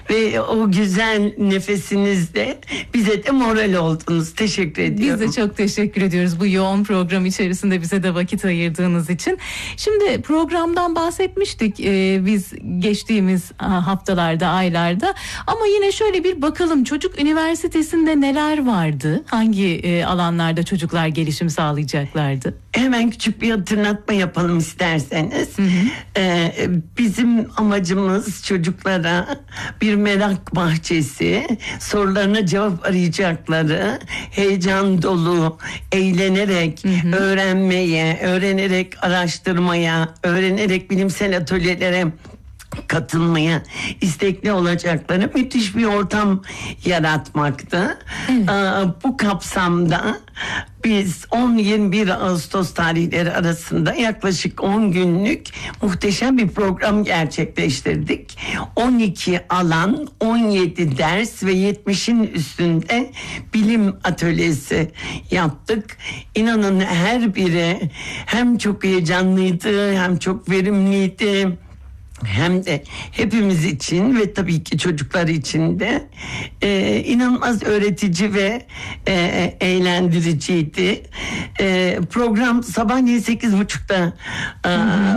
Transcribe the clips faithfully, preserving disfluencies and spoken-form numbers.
ve o güzel nefesinizle bize de moral oldunuz. Teşekkür ediyorum. Biz de çok teşekkür ediyoruz bu yoğun program içerisinde bize de vakit ayırdığınız için. Şimdi programdan bahsetmiştik e, biz geçtiğimiz haftalarda, aylarda, ama yine şöyle bir bakalım, çocuk üniversitesinde neler vardı? Hangi e, alanlarda çocuklar gelişim sağlayacaklardı? Hemen küçük bir hatırlatma yapalım isterseniz. Hı hı. Ee, bizim amacımız çocuklara bir merak bahçesi, sorularına cevap arayacakları, heyecan dolu, eğlenerek, hı hı. öğrenmeye, öğrenerek araştırmaya, öğrenerek bilimsel atölyelere katılmaya istekli olacakları müthiş bir ortam yaratmaktı. Evet. Bu kapsamda biz on yirmi bir Ağustos tarihleri arasında yaklaşık on günlük muhteşem bir program gerçekleştirdik. on iki alan, on yedi ders ve yetmişin üstünde bilim atölyesi yaptık. İnanın her biri hem çok heyecanlıydı, hem çok verimliydi, hem de hepimiz için ve tabii ki çocuklar için de e, inanılmaz öğretici ve e, eğlendiriciydi. E, program sabahleyin sekiz buçukta e,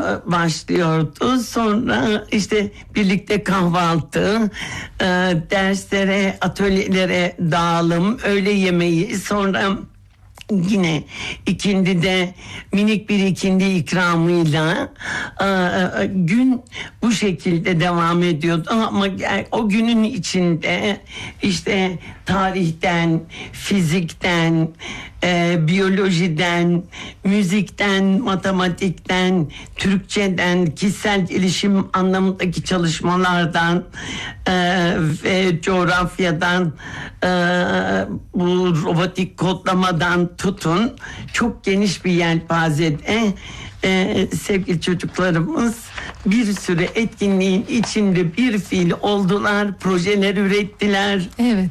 başlıyordu. Sonra işte birlikte kahvaltı, e, derslere, atölyelere dağılım, öğle yemeği, sonra yine ikindide minik bir ikindi ikramıyla e, gün bu şekilde devam ediyordu. Ama o günün içinde işte tarihten, fizikten, e, biyolojiden, müzikten, matematikten, Türkçeden, kişisel gelişim anlamındaki çalışmalardan e, ve coğrafyadan, e, bu robotik kodlamadan tutun, çok geniş bir yelpazede Ee, sevgili çocuklarımız bir sürü etkinliğin içinde bir fiil oldular, projeler ürettiler. Evet.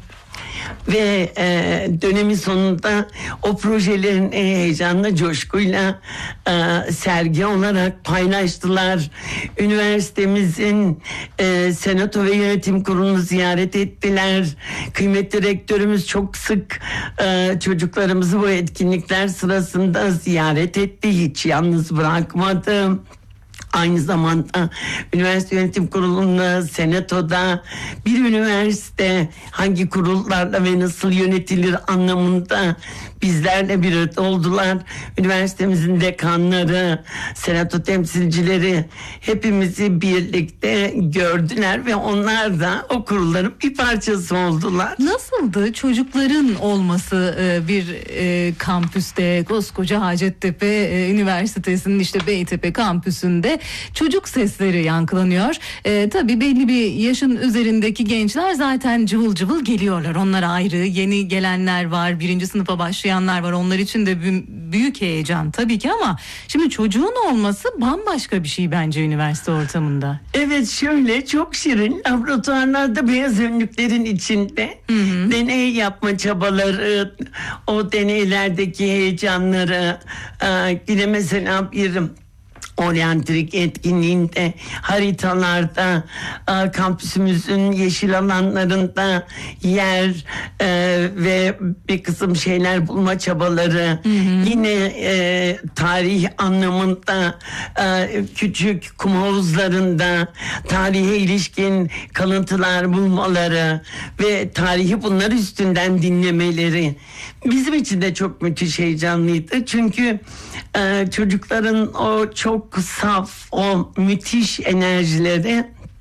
Ve e, dönemin sonunda o projelerin en heyecanlı coşkuyla e, sergi olarak paylaştılar. Üniversitemizin e, senato ve yönetim kurulunu ziyaret ettiler. Kıymetli rektörümüz çok sık e, çocuklarımızı bu etkinlikler sırasında ziyaret etti. Hiç yalnız bırakmadı. Aynı zamanda üniversite yönetim kurulunda, senatoda bir üniversite hangi kurullarla ve nasıl yönetilir anlamında bizlerle bir arada oldular. Üniversitemizin dekanları, senato temsilcileri hepimizi birlikte gördüler ve onlar da o kurulların bir parçası oldular. Nasıldı çocukların olması bir kampüste, koskoca Hacettepe Üniversitesi'nin işte Beytepe kampüsünde çocuk sesleri yankılanıyor. E, tabii belli bir yaşın üzerindeki gençler zaten cıvıl cıvıl geliyorlar. Onlar ayrı, yeni gelenler var, birinci sınıfa başlayanlar var. Onlar için de büyük heyecan tabii ki, ama şimdi çocuğun olması bambaşka bir şey bence üniversite ortamında. Evet, şöyle çok şirin laboratuvarlarda beyaz önlüklerin içinde hı hı. deney yapma çabaları, o deneylerdeki heyecanları, yine mesela bir oryantrik etkinliğinde haritalarda, kampüsümüzün yeşil alanlarında yer e, ve bir kısım şeyler bulma çabaları, hı hı. yine e, tarih anlamında e, küçük kum havuzlarında tarihe ilişkin kalıntılar bulmaları ve tarihi bunlar üstünden dinlemeleri bizim için de çok müthiş heyecanlıydı. Çünkü e, çocukların o çok saf, o müthiş enerjileri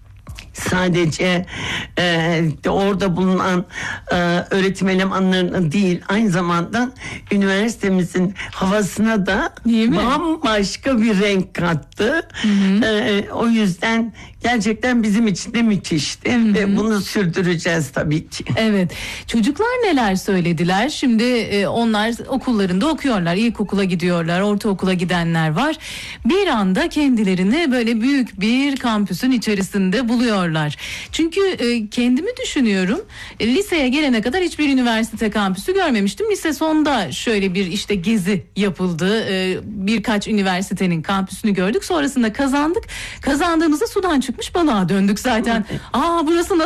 sadece e, orada bulunan e, öğretim elemanlarına değil, aynı zamanda üniversitemizin havasına da bambaşka bir renk kattı. Hı hı. E, o yüzden gerçekten bizim için de müthişti. Hı hı. Ve bunu sürdüreceğiz tabii ki. Evet. Çocuklar neler söylediler? Şimdi e, onlar okullarında okuyorlar. İlkokula gidiyorlar, ortaokula gidenler var. Bir anda kendilerini böyle büyük bir kampüsün içerisinde buluyorlar. Çünkü e, kendimi düşünüyorum. E, liseye gelene kadar hiçbir üniversite kampüsü görmemiştim. Lise sonda şöyle bir işte gezi yapıldı. E, birkaç üniversitenin kampüsünü gördük. Sonrasında kazandık. Kazandığımızda sudan çıkmış balığa döndük zaten. Aa, burası nasıl